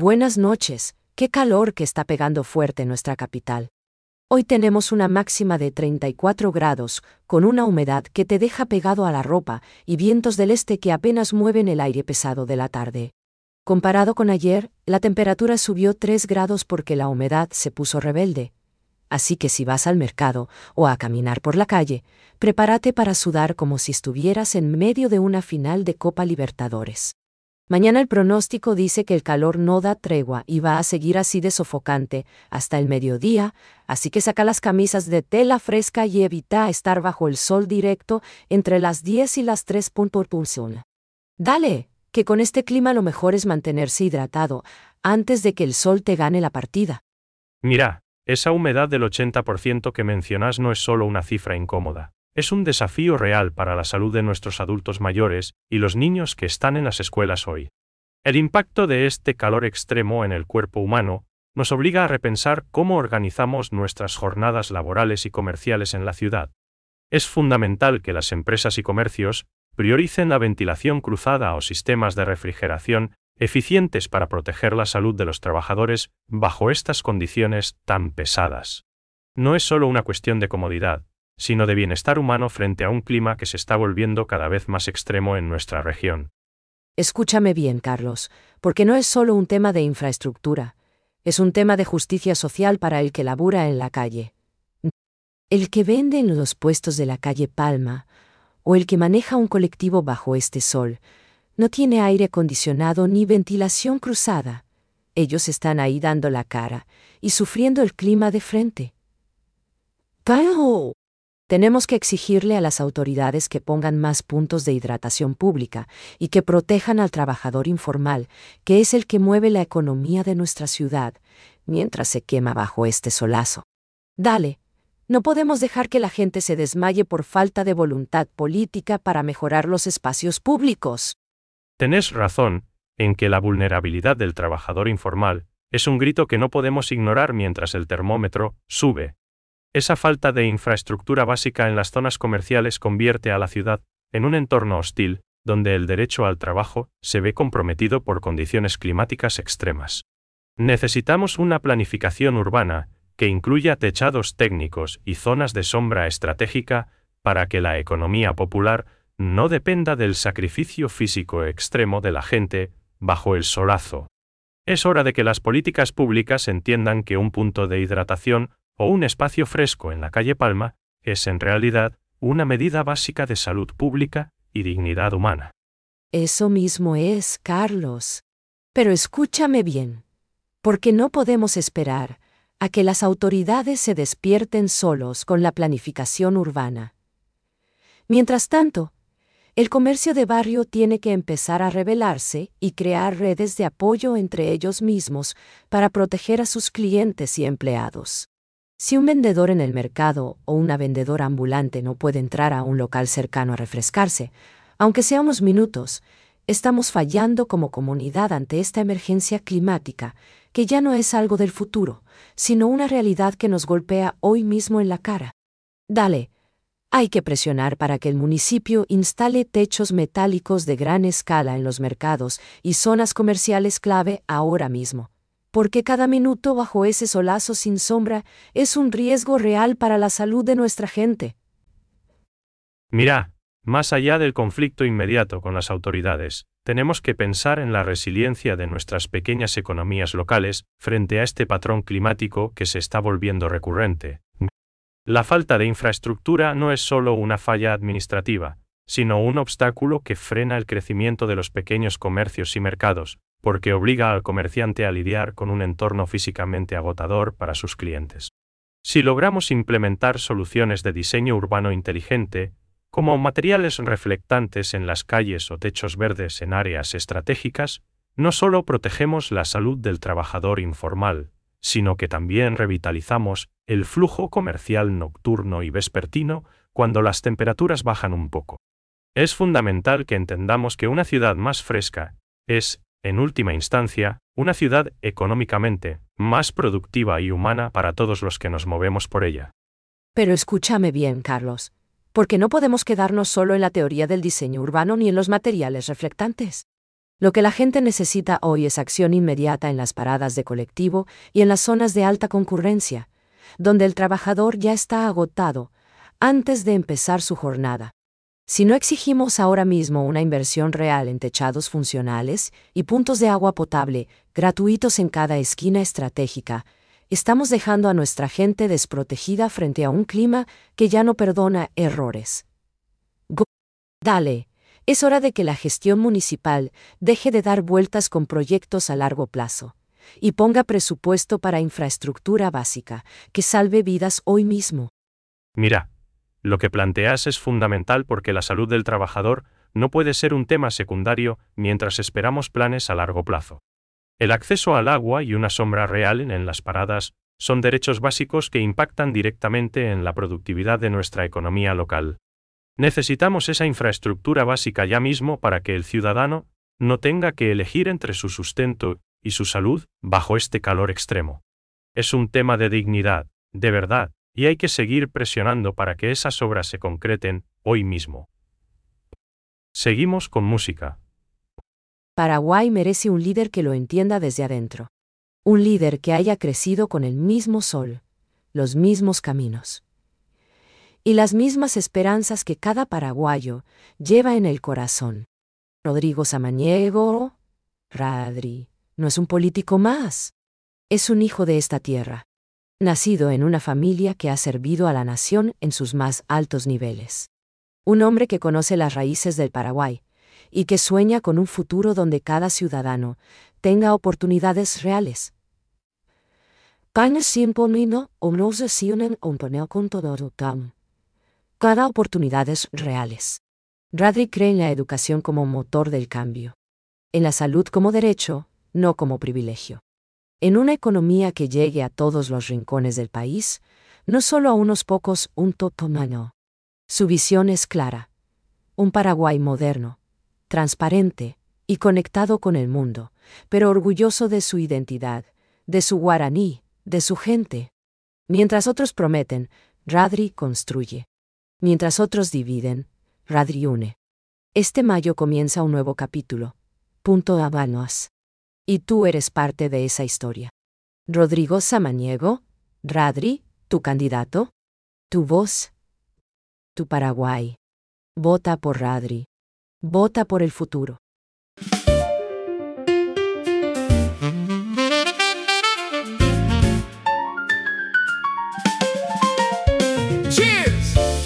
Buenas noches, qué calor que está pegando fuerte en nuestra capital. Hoy tenemos una máxima de 34 grados, con una humedad que te deja pegado a la ropa y vientos del este que apenas mueven el aire pesado de la tarde. Comparado con ayer, la temperatura subió 3 grados porque la humedad se puso rebelde. Así que si vas al mercado o a caminar por la calle, prepárate para sudar como si estuvieras en medio de una final de Copa Libertadores. Mañana el pronóstico dice que el calor no da tregua y va a seguir así de sofocante hasta el mediodía, así que saca las camisas de tela fresca y evita estar bajo el sol directo entre las 10 y las 3 p.m. Dale, que con este clima lo mejor es mantenerse hidratado antes de que el sol te gane la partida. Mira, esa humedad del 80% que mencionas no es solo una cifra incómoda. Es un desafío real para la salud de nuestros adultos mayores y los niños que están en las escuelas hoy. El impacto de este calor extremo en el cuerpo humano nos obliga a repensar cómo organizamos nuestras jornadas laborales y comerciales en la ciudad. Es fundamental que las empresas y comercios prioricen la ventilación cruzada o sistemas de refrigeración eficientes para proteger la salud de los trabajadores bajo estas condiciones tan pesadas. No es solo una cuestión de comodidad, sino de bienestar humano frente a un clima que se está volviendo cada vez más extremo en nuestra región. Escúchame bien, Carlos, porque no es solo un tema de infraestructura, es un tema de justicia social para el que labura en la calle. El que vende en los puestos de la calle Palma, o el que maneja un colectivo bajo este sol, no tiene aire acondicionado ni ventilación cruzada. Ellos están ahí dando la cara y sufriendo el clima de frente. ¡Pau! Tenemos que exigirle a las autoridades que pongan más puntos de hidratación pública y que protejan al trabajador informal, que es el que mueve la economía de nuestra ciudad, mientras se quema bajo este solazo. Dale, no podemos dejar que la gente se desmaye por falta de voluntad política para mejorar los espacios públicos. Tenés razón en que la vulnerabilidad del trabajador informal es un grito que no podemos ignorar mientras el termómetro sube. Esa falta de infraestructura básica en las zonas comerciales convierte a la ciudad en un entorno hostil, donde el derecho al trabajo se ve comprometido por condiciones climáticas extremas. Necesitamos una planificación urbana que incluya techados técnicos y zonas de sombra estratégica para que la economía popular no dependa del sacrificio físico extremo de la gente bajo el solazo. Es hora de que las políticas públicas entiendan que un punto de hidratación o un espacio fresco en la calle Palma es en realidad una medida básica de salud pública y dignidad humana. Eso mismo es, Carlos. Pero escúchame bien, porque no podemos esperar a que las autoridades se despierten solos con la planificación urbana. Mientras tanto, el comercio de barrio tiene que empezar a rebelarse y crear redes de apoyo entre ellos mismos para proteger a sus clientes y empleados. Si un vendedor en el mercado o una vendedora ambulante no puede entrar a un local cercano a refrescarse, aunque sea unos minutos, estamos fallando como comunidad ante esta emergencia climática, que ya no es algo del futuro, sino una realidad que nos golpea hoy mismo en la cara. Dale, hay que presionar para que el municipio instale techos metálicos de gran escala en los mercados y zonas comerciales clave ahora mismo, porque cada minuto bajo ese solazo sin sombra es un riesgo real para la salud de nuestra gente. Mira, más allá del conflicto inmediato con las autoridades, tenemos que pensar en la resiliencia de nuestras pequeñas economías locales frente a este patrón climático que se está volviendo recurrente. La falta de infraestructura no es solo una falla administrativa, sino un obstáculo que frena el crecimiento de los pequeños comercios y mercados, porque obliga al comerciante a lidiar con un entorno físicamente agotador para sus clientes. Si logramos implementar soluciones de diseño urbano inteligente, como materiales reflectantes en las calles o techos verdes en áreas estratégicas, no solo protegemos la salud del trabajador informal, sino que también revitalizamos el flujo comercial nocturno y vespertino cuando las temperaturas bajan un poco. Es fundamental que entendamos que una ciudad más fresca es, en última instancia, una ciudad económicamente más productiva y humana para todos los que nos movemos por ella. Pero escúchame bien, Carlos, porque no podemos quedarnos solo en la teoría del diseño urbano ni en los materiales reflectantes. Lo que la gente necesita hoy es acción inmediata en las paradas de colectivo y en las zonas de alta concurrencia, donde el trabajador ya está agotado antes de empezar su jornada. Si no exigimos ahora mismo una inversión real en techados funcionales y puntos de agua potable gratuitos en cada esquina estratégica, estamos dejando a nuestra gente desprotegida frente a un clima que ya no perdona errores. Dale, es hora de que la gestión municipal deje de dar vueltas con proyectos a largo plazo y ponga presupuesto para infraestructura básica que salve vidas hoy mismo. Mira, lo que planteas es fundamental porque la salud del trabajador no puede ser un tema secundario mientras esperamos planes a largo plazo. El acceso al agua y una sombra real en las paradas son derechos básicos que impactan directamente en la productividad de nuestra economía local. Necesitamos esa infraestructura básica ya mismo para que el ciudadano no tenga que elegir entre su sustento y su salud bajo este calor extremo. Es un tema de dignidad, de verdad, y hay que seguir presionando para que esas obras se concreten hoy mismo. Seguimos con música. Paraguay merece un líder que lo entienda desde adentro. Un líder que haya crecido con el mismo sol, los mismos caminos y las mismas esperanzas que cada paraguayo lleva en el corazón. Rodrigo Samaniego, Radri, no es un político más. Es un hijo de esta tierra, nacido en una familia que ha servido a la nación en sus más altos niveles. Un hombre que conoce las raíces del Paraguay y que sueña con un futuro donde cada ciudadano tenga oportunidades reales. Cada oportunidades reales. Radri cree en la educación como motor del cambio. En la salud como derecho, no como privilegio. En una economía que llegue a todos los rincones del país, no solo a unos pocos, un totomano. Su visión es clara. Un Paraguay moderno, transparente y conectado con el mundo, pero orgulloso de su identidad, de su guaraní, de su gente. Mientras otros prometen, Radri construye. Mientras otros dividen, Radri une. Este mayo comienza un nuevo capítulo. Punto Habanos. Y tú eres parte de esa historia. Rodrigo Samaniego, Radri, tu candidato, tu voz, tu Paraguay. Vota por Radri. Vota por el futuro.